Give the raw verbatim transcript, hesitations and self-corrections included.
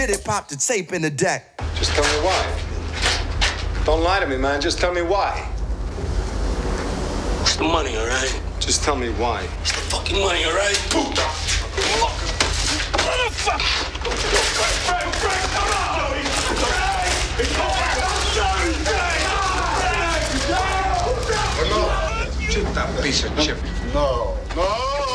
It popped the tape in the deck. Just tell me why. Don't lie to me, man. Just tell me why. It's the money, all right? Just tell me why. It's the fucking money, all right? Puta! Motherfucker! Frank, Frank, come on! No, no. Shoot that piece of chip. No, no.